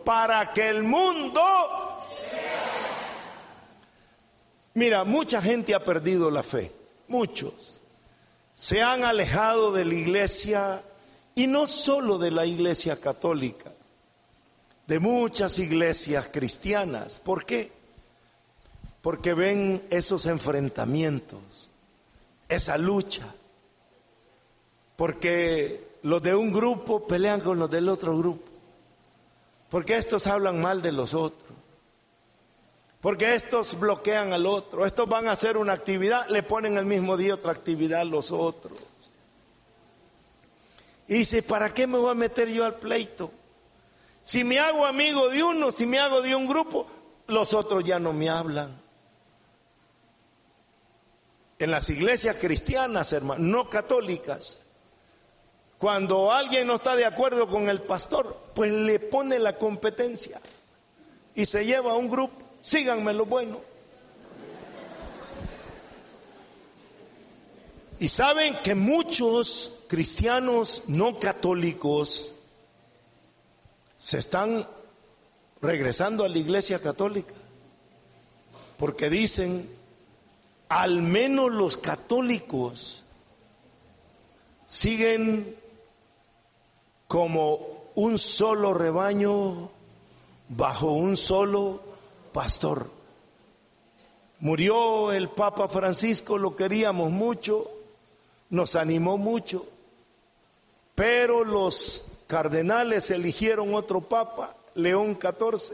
para que el mundo... Mira, mucha gente ha perdido la fe, muchos. Se han alejado de la iglesia, y no solo de la iglesia católica, de muchas iglesias cristianas. ¿Por qué? Porque ven esos enfrentamientos, esa lucha. Porque los de un grupo pelean con los del otro grupo. Porque estos hablan mal de los otros. Porque estos bloquean al otro. Estos van a hacer una actividad, le ponen el mismo día otra actividad a los otros. Y dice, ¿para qué me voy a meter yo al pleito? Si me hago amigo de uno, si me hago de un grupo, los otros ya no me hablan. En las iglesias cristianas, hermano, no católicas, cuando alguien no está de acuerdo con el pastor, pues le pone la competencia y se lleva a un grupo. Síganme lo bueno. Y saben que muchos cristianos no católicos se están regresando a la iglesia católica, porque dicen, al menos los católicos siguen como un solo rebaño bajo un solo pastor. Murió el Papa Francisco, lo queríamos mucho, nos animó mucho, pero los cardenales eligieron otro papa, León XIV.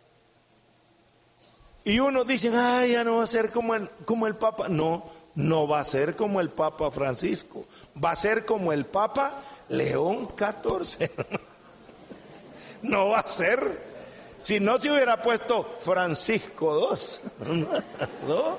Y unos dicen, ay, ya no va a ser como el Papa. No, no va a ser como el Papa Francisco, va a ser como el Papa León XIV. No va a ser. Si no se hubiera puesto Francisco II. ¿No?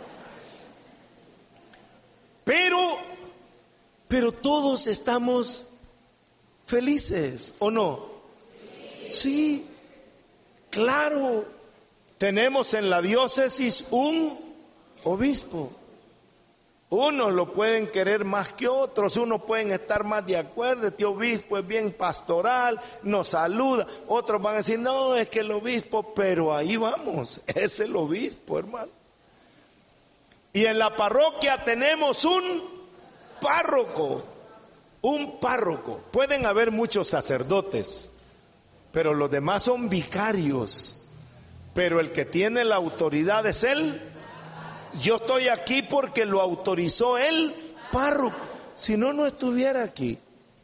Pero todos estamos felices, ¿o no? Sí, claro. Tenemos en la diócesis un obispo. Unos lo pueden querer más que otros, unos pueden estar más de acuerdo. Este obispo es bien pastoral, nos saluda. Otros van a decir, no, es que el obispo, pero ahí vamos, es el obispo, hermano. Y en la parroquia tenemos un párroco. Pueden haber muchos sacerdotes, pero los demás son vicarios. Pero el que tiene la autoridad es él. Yo estoy aquí porque lo autorizó el párroco. Si no, no estuviera aquí.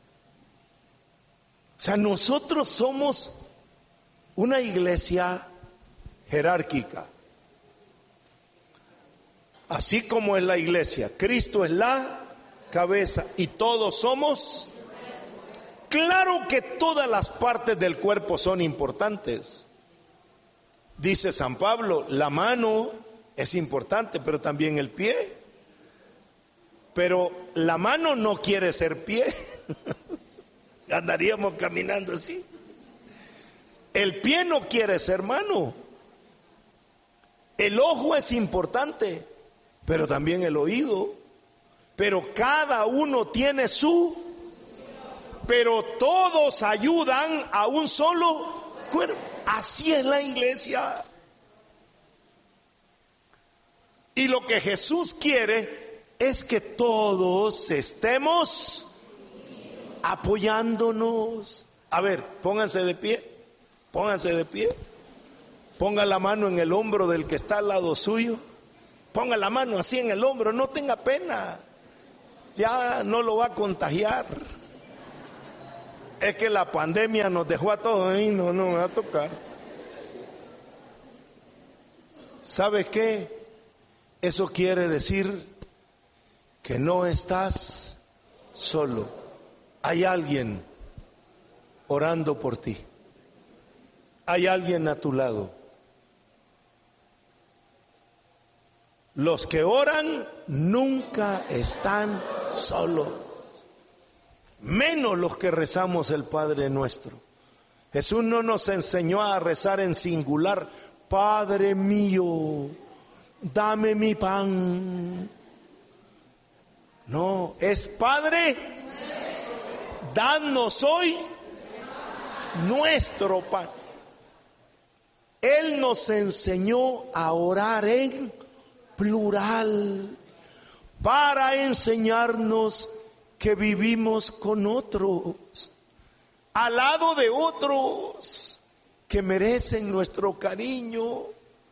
O sea, nosotros somos una iglesia jerárquica. Así como es la iglesia, Cristo es la cabeza y todos somos. Claro que todas las partes del cuerpo son importantes. Dice San Pablo, la mano es importante, pero también el pie. Pero la mano no quiere ser pie. Andaríamos caminando así. El pie no quiere ser mano. El ojo es importante, pero también el oído. Pero cada uno tiene su... Pero todos ayudan a un solo cuerpo. Así es la iglesia. Y lo que Jesús quiere es que todos estemos apoyándonos. A ver, pónganse de pie. Pónganse de pie. Ponga la mano en el hombro del que está al lado suyo. Ponga la mano así en el hombro, no tenga pena. Ya no lo va a contagiar. Es que la pandemia nos dejó a todos y no me va a tocar. ¿Sabes qué? Eso quiere decir que no estás solo. Hay alguien orando por ti. Hay alguien a tu lado. Los que oran nunca están solos. Menos los que rezamos el Padre Nuestro. Jesús no nos enseñó a rezar en singular. Padre mío, dame mi pan. No, es Padre, danos hoy nuestro pan. Él nos enseñó a orar en plural para enseñarnos que vivimos con otros, al lado de otros que merecen nuestro cariño,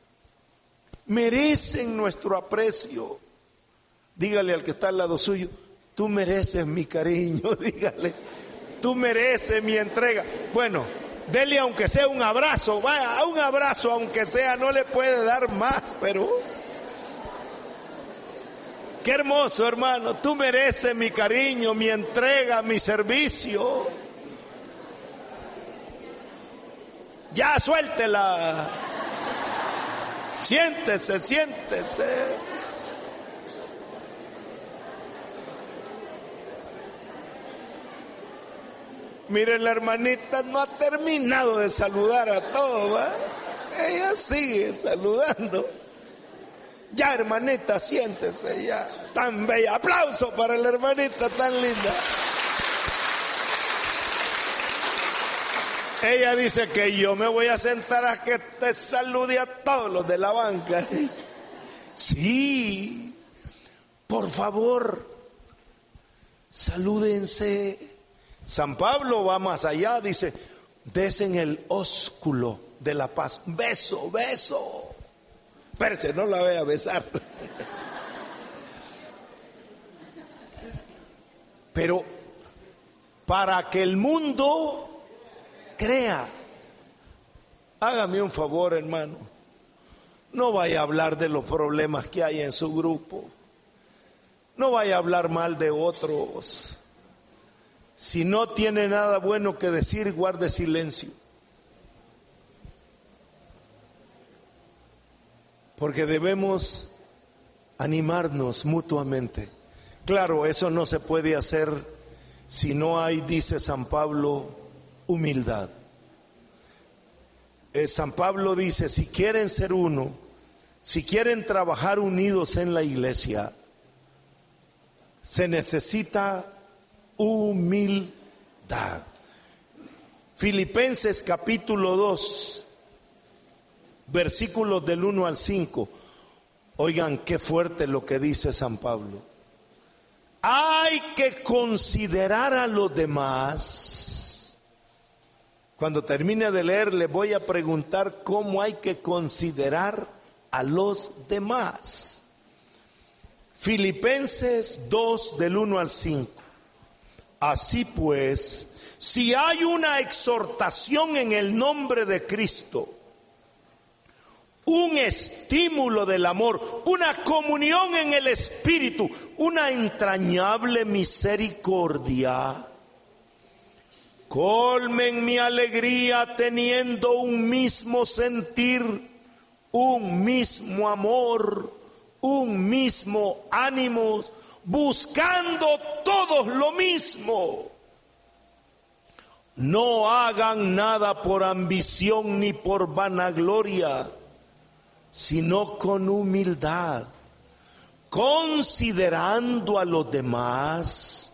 merecen nuestro aprecio. Dígale al que está al lado suyo: tú mereces mi cariño. Dígale: tú mereces mi entrega. Bueno, dele aunque sea un abrazo, vaya, un abrazo aunque sea, no le puede dar más, pero qué hermoso, hermano. Tú mereces mi cariño, mi entrega, mi servicio. Ya suéltela. Siéntese, siéntese. Mire, la hermanita no ha terminado de saludar a todos, ¿va? Ella sigue saludando. Ya, hermanita, siéntese ya. Tan bella. Aplauso para la hermanita tan linda. Ella dice que yo me voy a sentar a que te salude a todos los de la banca. Sí, por favor, salúdense. San Pablo va más allá, dice: desen el ósculo de la paz. Beso, beso. Espérese, no la voy a besar. Pero para que el mundo crea, hágame un favor, hermano, no vaya a hablar de los problemas que hay en su grupo, no vaya a hablar mal de otros. Si no tiene nada bueno que decir, guarde silencio. Porque debemos animarnos mutuamente. Claro, eso no se puede hacer si no hay, dice San Pablo, humildad. San Pablo dice: si quieren ser uno, si quieren trabajar unidos en la iglesia, se necesita humildad. Filipenses capítulo 2, versículos del 1 al 5. Oigan qué fuerte lo que dice San Pablo. Hay que considerar a los demás. Cuando termine de leer, le voy a preguntar cómo hay que considerar a los demás. Filipenses 2, del 1 al 5. Así pues, si hay una exhortación en el nombre de Cristo, un estímulo del amor, una comunión en el Espíritu, una entrañable misericordia, colmen mi alegría teniendo un mismo sentir, un mismo amor, un mismo ánimo, buscando todos lo mismo. No hagan nada por ambición ni por vanagloria, sino con humildad, considerando a los demás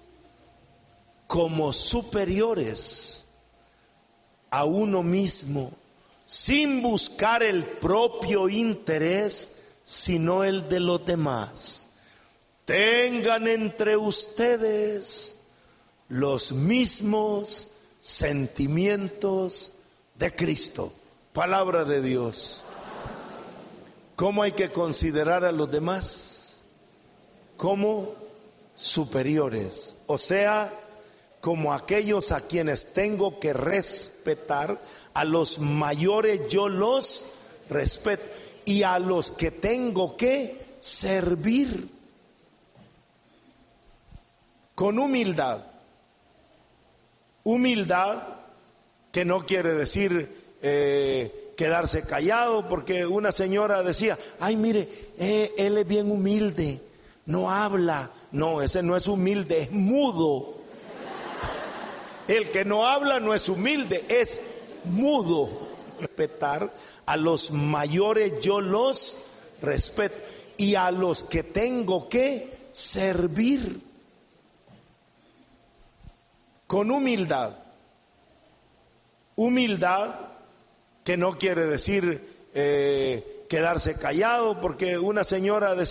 como superiores a uno mismo, sin buscar el propio interés, sino el de los demás. Tengan entre ustedes los mismos sentimientos de Cristo. Palabra de Dios. ¿Cómo hay que considerar a los demás? Como superiores, o sea, como aquellos a quienes tengo que respetar. A los mayores yo los respeto, y a los que tengo que servir con humildad. Humildad que no quiere decir quedarse callado, porque una señora decía: ay, mire, él es bien humilde, no habla. No, ese no es humilde, es mudo. El que no habla no es humilde, es mudo. Respetar a los mayores yo los respeto, y a los que tengo que servir con humildad. Humildad que no quiere decir quedarse callado, porque una señora decía